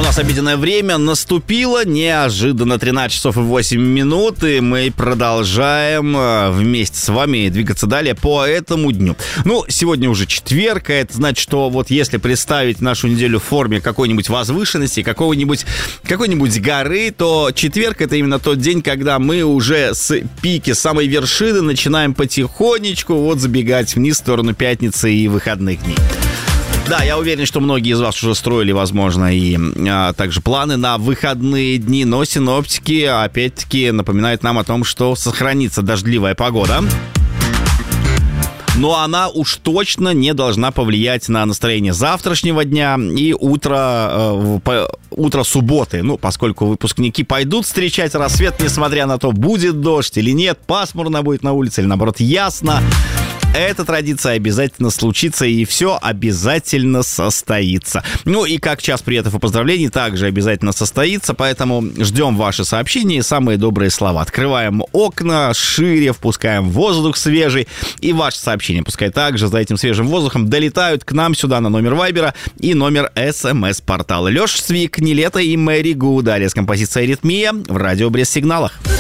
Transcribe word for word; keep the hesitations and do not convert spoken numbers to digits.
нас обеденное время наступило неожиданно. тринадцать часов и восемь минут, и мы продолжаем вместе с вами двигаться далее по этому дню. Ну, сегодня уже четверг, а это значит, что вот если представить нашу неделю в форме какой-нибудь возвышенности, какого-нибудь, какой-нибудь горы, то четверг — это именно тот день, когда мы уже с пики, с самой вершины начинаем потихонечку вот забегать вниз в сторону пятницы и выходных дней. Да, я уверен, что многие из вас уже строили, возможно, и а, также планы на выходные дни, но синоптики, опять-таки, напоминают нам о том, что сохранится дождливая погода. Но она уж точно не должна повлиять на настроение завтрашнего дня и утро, э, по, утро субботы. Ну, поскольку выпускники пойдут встречать рассвет, несмотря на то, будет дождь или нет, пасмурно будет на улице или, наоборот, ясно. Эта традиция обязательно случится, и все обязательно состоится. Ну и как час приветов и поздравлений также обязательно состоится, поэтому ждем ваши сообщения и самые добрые слова. Открываем окна шире, впускаем воздух свежий, и ваши сообщения, пускай также за этим свежим воздухом, долетают к нам сюда на номер Вайбера и номер СМС-портала. Леша Свик, Нилетто и Мэри Гу. Далее с композицией «Аритмия» в радио Брест-сигналах.